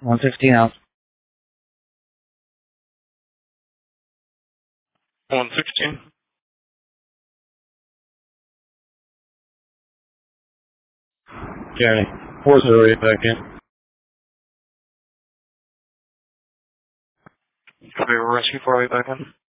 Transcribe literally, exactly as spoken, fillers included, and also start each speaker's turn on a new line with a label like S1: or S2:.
S1: one fifteen out.
S2: one sixteen.
S3: County. four zero eight back in.
S2: Copy, rescue four eight back in.